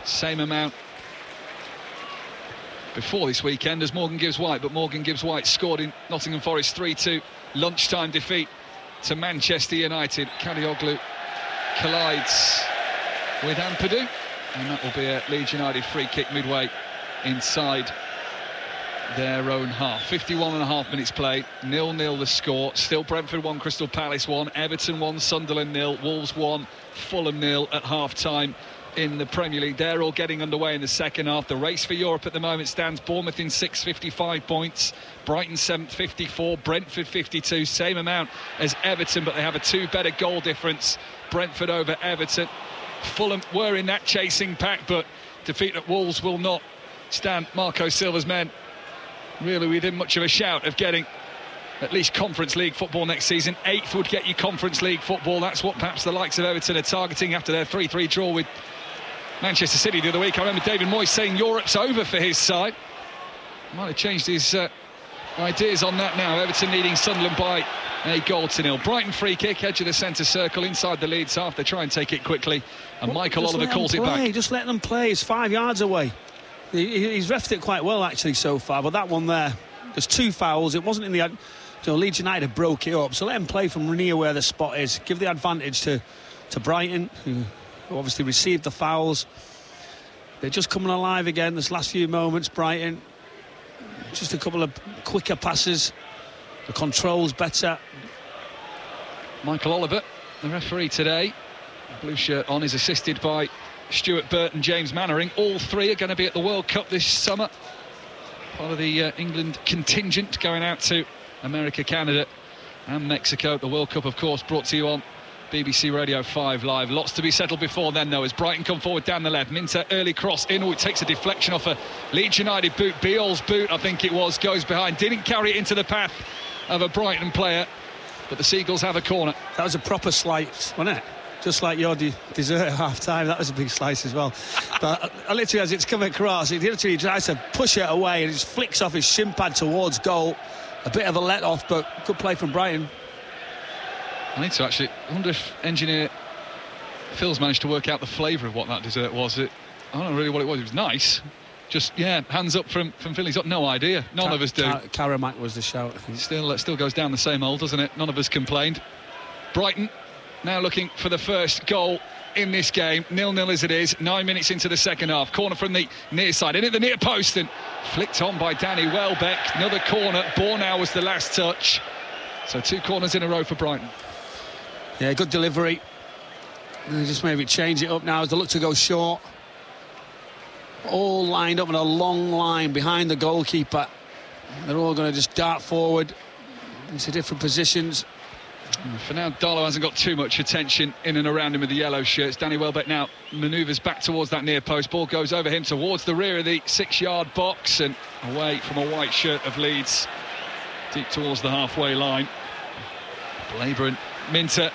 Same amount before this weekend as Morgan Gibbs White, but Morgan Gibbs White scored in Nottingham Forest 3-2 lunchtime defeat to Manchester United. Kadioglu collides with Ampadu, and that will be a Leeds United free kick midway inside their own half. 51.5 minutes played, 0-0 the score. Still Brentford 1, Crystal Palace 1, Everton 1, Sunderland 0, Wolves 1, Fulham 0 at half-time in the Premier League. They're all getting underway in the second half. The race for Europe at the moment stands Bournemouth in 6th, 55 points, Brighton 7th, 54, Brentford 52, same amount as Everton, but they have a 2 better goal difference, Brentford over Everton. Fulham were in that chasing pack, but defeat at Wolves will not stand Marco Silva's men really within much of a shout of getting at least Conference League football next season. 8th would get you Conference League football. That's what perhaps the likes of Everton are targeting after their 3-3 draw with Manchester City the other week. I remember David Moyes saying Europe's over for his side. Might have changed his ideas on that now. Everton leading Sunderland by a 1-0. Brighton free kick, edge of the centre circle, inside the Leeds half. They try and take it quickly, and Michael Oliver calls it back. Just let them play. It's 5 yards away. He's refed it quite well actually so far, but that one there, there's 2 fouls. It wasn't in the... Leeds United broke it up, so let him play from near where the spot is. Give the advantage to Brighton, who obviously received the fouls. They're just coming alive again this last few moments, Brighton. Just a couple of quicker passes. The control's better. Michael Oliver, the referee today, blue shirt on, is assisted by Stuart Burton, James Mannering. All 3 are going to be at the World Cup this summer. Part of the England contingent going out to America, Canada and Mexico. The World Cup, of course, brought to you on BBC Radio 5 Live. Lots to be settled before then, though, as Brighton come forward down the left. Minter, early cross in. Oh, it takes a deflection off a Leeds United boot. Beale's boot, I think it was, goes behind. Didn't carry it into the path of a Brighton player, but the Seagulls have a corner. That was a proper slice, wasn't it? Just like your dessert at half-time. That was a big slice as well. But literally, as it's come across, he literally tries to push it away and it just flicks off his shin pad towards goal. A bit of a let-off, but good play from Brighton. I need to actually... I wonder if engineer Phil's managed to work out the flavour of what that dessert was. I don't know really what it was. It was nice. Just, yeah, hands up from Phil. He's got no idea. None of us do. Karamak was the shout, I think. Still goes down the same old, doesn't it? None of us complained. Brighton now looking for the first goal in this game. 0-0 as it is. 9 minutes into the second half. Corner from the near side. In at the near post and flicked on by Danny Welbeck. Another corner. Bornau was the last touch. So 2 corners in a row for Brighton. Yeah, good delivery. They just maybe change it up now as they look to go short. All lined up in a long line behind the goalkeeper. They're all going to just dart forward into different positions. For now, Darlow hasn't got too much attention in and around him with the yellow shirts. Danny Welbeck now manoeuvres back towards that near post. Ball goes over him towards the rear of the 6-yard box and away from a white shirt of Leeds, deep towards the halfway line. Labour and Minter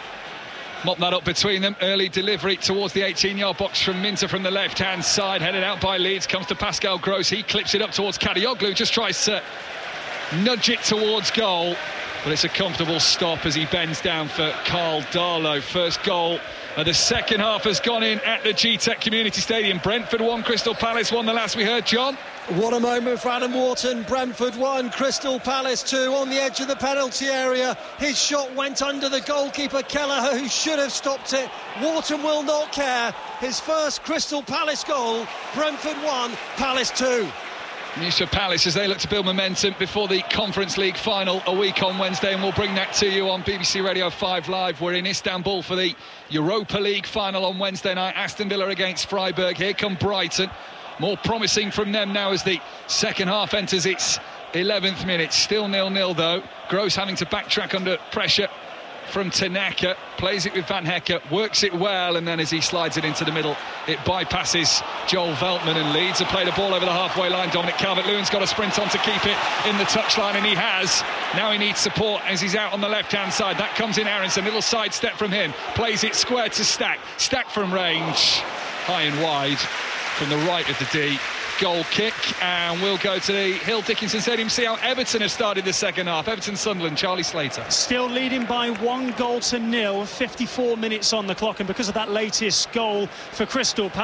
mop that up between them. Early delivery towards the 18-yard box from Minter from the left-hand side, headed out by Leeds, comes to Pascal Gross. He clips it up towards Kadioglu, just tries to nudge it towards goal, but it's a comfortable stop as he bends down for Carl Darlow. First goal of the second half has gone in at the G-Tech Community Stadium. Brentford 1, Crystal Palace 1, the last we heard, John. What a moment for Adam Wharton. Brentford 1, Crystal Palace 2, on the edge of the penalty area. His shot went under the goalkeeper Kelleher, who should have stopped it. Wharton will not care. His first Crystal Palace goal. Brentford 1, Palace 2. News for Palace as they look to build momentum before the Conference League final a week on Wednesday, and we'll bring that to you on BBC Radio 5 Live. We're in Istanbul for the Europa League final on Wednesday night. Aston Villa against Freiburg. Here come Brighton. More promising from them now as the second half enters its 11th minute. Still 0-0 though. Gross having to backtrack under pressure from Tanaka. Plays it with Van Hecke, works it well, and then as he slides it into the middle, it bypasses Joel Veltman, and Leeds have played a ball over the halfway line. Dominic Calvert-Lewin's got to sprint on to keep it in the touchline, and he has. Now he needs support as he's out on the left-hand side. That comes in Aronson, little side step from him. Plays it square to Stack. Stack from range. High and wide from the right of the D. Goal kick, and we'll go to the Hill Dickinson Stadium, see how Everton have started the second half. Everton-Sunderland, Charlie Slater. Still leading by 1-0, 54 minutes on the clock, and because of that latest goal for Crystal Palace,